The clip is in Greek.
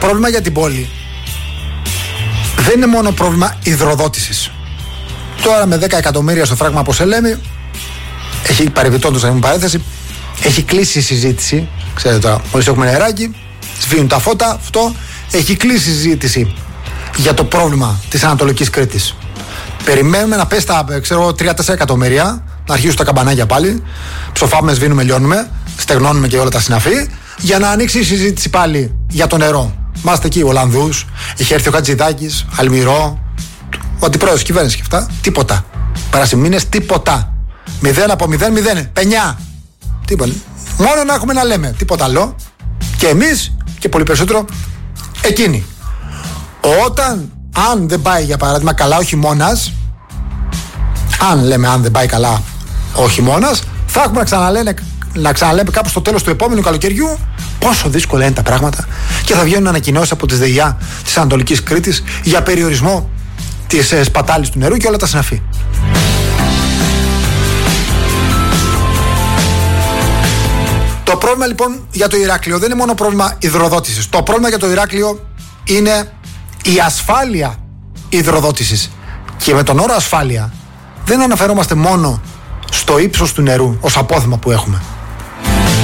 πρόβλημα για την πόλη δεν είναι μόνο πρόβλημα υδροδότησης. Τώρα με 10 εκατομμύρια στο φράγμα Ποσελέμη, έχει παρεμπιπτόντως να μην παρέθεση, έχει κλείσει η συζήτηση. Ξέρετε τώρα, μόλις έχουμε νεράκι, σβήνουν τα φώτα, αυτό. Έχει κλείσει η συζήτηση για το πρόβλημα της Ανατολικής Κρήτης. Περιμένουμε να πέσει τα 3-4 εκατομμύρια, να αρχίσουν τα καμπανάκια πάλι. Ψοφάμε, σβήνουμε, λιώνουμε, στεγνώνουμε και όλα τα συναφή, για να ανοίξει η συζήτηση πάλι για το νερό. Είμαστε εκεί, Ολλανδούς, είχε έρθει ο Χατζηδάκης, Αλμυρό, ο αντιπρόεδρος της κυβέρνησης και αυτά. Τίποτα. Πέρασε μήνες, τίποτα. 0 από 0, πενιά. Τίποτα. Μόνο να έχουμε να λέμε. Τίποτα άλλο. Και εμείς και πολύ περισσότερο εκείνοι. Αν δεν πάει για παράδειγμα καλά ο χειμώνας, αν λέμε αν δεν πάει καλά ο χειμώνας, θα έχουμε να ξαναλέμε κάπου στο τέλος του επόμενου καλοκαιριού πόσο δύσκολα είναι τα πράγματα και θα βγαίνουν ανακοινώσεις από τις ΔΕΙΑ της Ανατολικής Κρήτης για περιορισμό της σπατάλης του νερού και όλα τα συναφή. Το πρόβλημα λοιπόν για το Ηράκλειο δεν είναι μόνο πρόβλημα υδροδότησης. Το πρόβλημα για το Ηράκλειο είναι η ασφάλεια υδροδότησης. Και με τον όρο ασφάλεια δεν αναφερόμαστε μόνο στο ύψος του νερού ως απόθεμα που έχουμε.